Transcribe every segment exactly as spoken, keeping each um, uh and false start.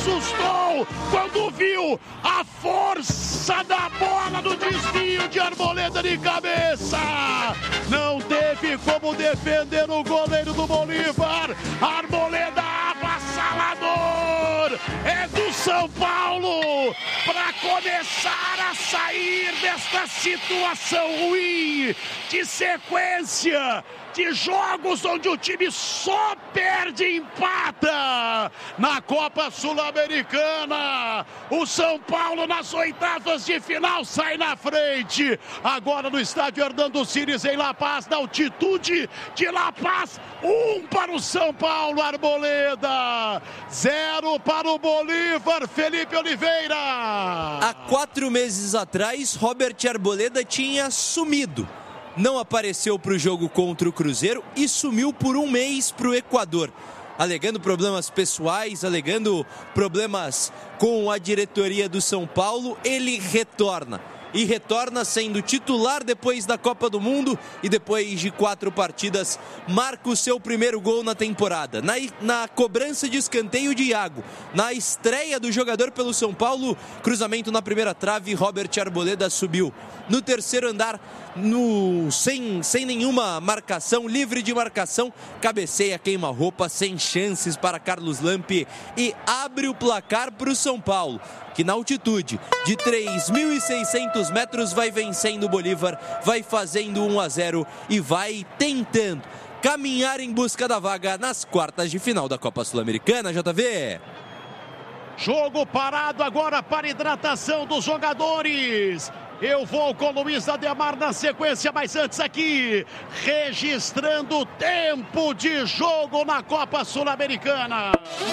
assustou quando viu a força da bola no desvio de Arboleda de cabeça. Não teve como defender o goleiro do Bolívar. Arboleda avassalador. É do São Paulo para começar a sair desta situação ruim de sequência de jogos onde o time só perde e empata. Na Copa Sul-Americana, o São Paulo nas oitavas de final sai na frente. Agora no estádio Hernando Siles em La Paz, na altitude de La Paz, um para o São Paulo, Arboleda, zero para o Bolívar, Felipe Oliveira. Há quatro meses atrás, Robert Arboleda tinha sumido. Não apareceu para o jogo contra o Cruzeiro e sumiu por um mês para o Equador, alegando problemas pessoais, alegando problemas com a diretoria do São Paulo. Ele retorna. E retorna sendo titular depois da Copa do Mundo e depois de quatro partidas marca o seu primeiro gol na temporada. Na, na cobrança de escanteio de Iago, na estreia do jogador pelo São Paulo, cruzamento na primeira trave, Robert Arboleda subiu no terceiro andar, no, sem, sem nenhuma marcação, livre de marcação, cabeceia, queima-roupa, sem chances para Carlos Lampe e abre o placar para o São Paulo, que na altitude de três mil e seiscentos metros vai vencendo o Bolívar, vai fazendo um a zero e vai tentando caminhar em busca da vaga nas quartas de final da Copa Sul-Americana, J V. Jogo parado agora para hidratação dos jogadores. Eu vou com o Luiz Ademar na sequência, mas antes aqui, registrando o tempo de jogo na Copa Sul-Americana.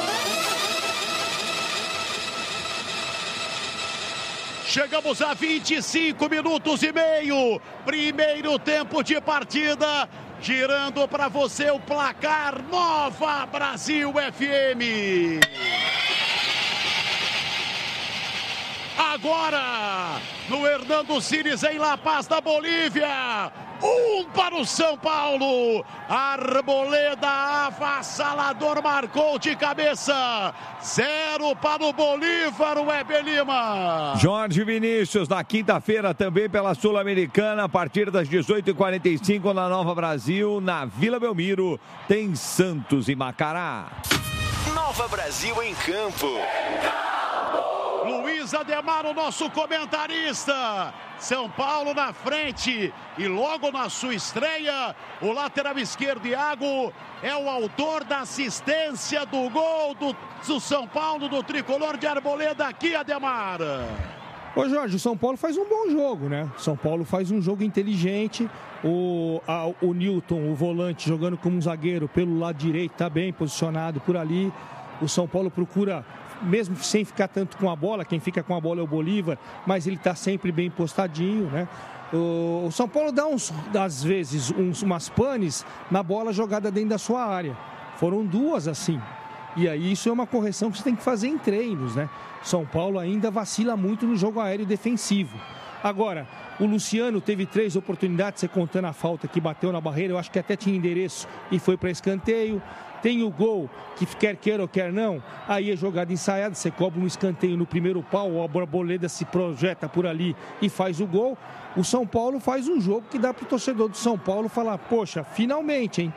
Chegamos a vinte e cinco minutos e meio, primeiro tempo de partida, girando para você o placar Nova Brasil F M. Agora, no Hernando Siles em La Paz, da Bolívia, um para o São Paulo. Arboleda avassalador, marcou de cabeça. Zero para o Bolívar, o Weber Lima. Jorge Vinícius, na quinta-feira também pela Sul-Americana, a partir das dezoito e quarenta e cinco na Nova Brasil, na Vila Belmiro, tem Santos e Macará. Nova Brasil em campo. Luiz Ademar, o nosso comentarista. São Paulo na frente e logo na sua estreia, o lateral esquerdo Iago é o autor da assistência do gol do, do São Paulo, do tricolor de Arboleda aqui, Ademar. Ô Jorge, o São Paulo faz um bom jogo, né? São Paulo faz um jogo inteligente. O, a, o Newton, o volante, jogando como um zagueiro pelo lado direito, está bem posicionado por ali. O São Paulo procura, mesmo sem ficar tanto com a bola, quem fica com a bola é o Bolívar, mas ele está sempre bem postadinho, né? O São Paulo dá, uns, às vezes, uns, umas panes na bola jogada dentro da sua área. Foram duas assim. E aí isso é uma correção que você tem que fazer em treinos, né? São Paulo ainda vacila muito no jogo aéreo defensivo. Agora, o Luciano teve três oportunidades, você contando a falta que bateu na barreira, eu acho que até tinha endereço e foi para escanteio. Tem o gol, que quer queira ou quer não, aí é jogada ensaiada, você cobra um escanteio no primeiro pau, a Arboleda se projeta por ali e faz o gol. O São Paulo faz um jogo que dá para o torcedor do São Paulo falar, poxa, finalmente, hein?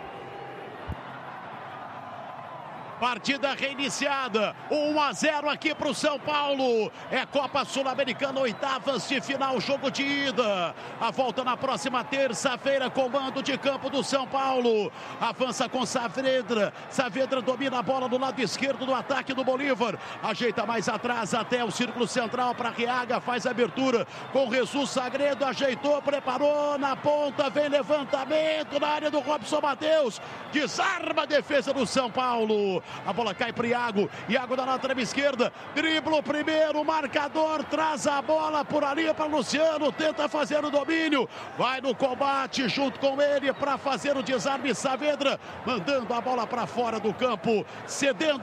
Partida reiniciada, um a zero aqui para o São Paulo. É Copa Sul-Americana, oitavas de final, jogo de ida. A volta na próxima terça-feira, comando de campo do São Paulo. Avança com Saavedra. Saavedra domina a bola do lado esquerdo do ataque do Bolívar. Ajeita mais atrás até o círculo central para Riaga. Faz a abertura com Jesus Sagredo. Ajeitou, preparou na ponta. Vem levantamento na área do Robson Matheus. Desarma a defesa do São Paulo. A bola cai para Iago. Iago da lateral esquerda. Dribla o primeiro. Marcador. Traz a bola por ali para Luciano. Tenta fazer o domínio. Vai no combate junto com ele para fazer o desarme. Saavedra mandando a bola para fora do campo. Cedendo.